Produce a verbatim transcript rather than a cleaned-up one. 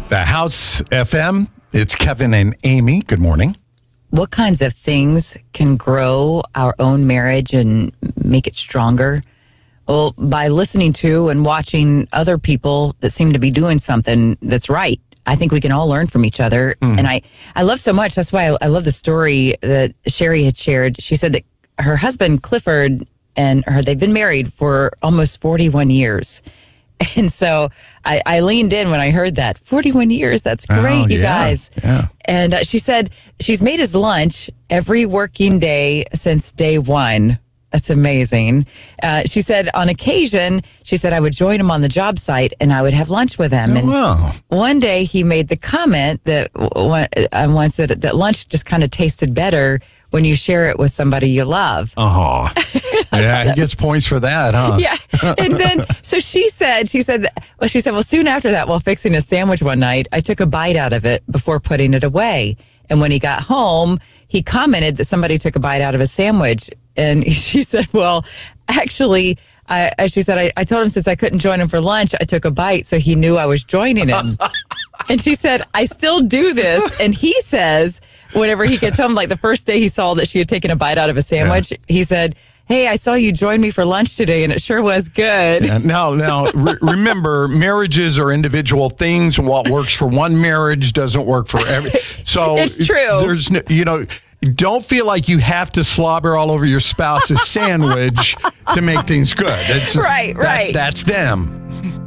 The House F M. It's Kevin and Amy. Good morning. What kinds of things can grow our own marriage and make it stronger? Well, by listening to and watching other people that seem to be doing something that's right. I think we can all learn from each other. Mm. And I, I love so much. That's why I, I love the story that Sherry had shared. She said that her husband, Clifford, and her, they've been married for almost forty-one years. And so I, I leaned in when I heard that. forty-one years, that's great, oh, you yeah, guys. Yeah. And uh, she said she's made his lunch every working day since day one. That's amazing. Uh, she said on occasion, she said I would join him on the job site and I would have lunch with him. Oh, and wow. One day he made the comment that uh, once that, that lunch just kind of tasted better when you share it with somebody you love. Oh, yeah, he gets points for that, huh? Yeah. And then, so she said, she said, well, she said, well, soon after that, while fixing a sandwich one night, I took a bite out of it before putting it away. And when he got home, he commented that somebody took a bite out of his sandwich. And she said, well, actually, I, she said, I, I told him since I couldn't join him for lunch, I took a bite so he knew I was joining him. And she said, I still do this. And he says, whenever he gets home, like the first day he saw that she had taken a bite out of a sandwich, yeah. he said, hey, I saw you join me for lunch today, and it sure was good. Yeah, now, now re- remember, marriages are individual things. What works for one marriage doesn't work for every. So it's true. There's, no, you know, don't feel like you have to slobber all over your spouse's sandwich to make things good. It's just, right, that's, right. That's them.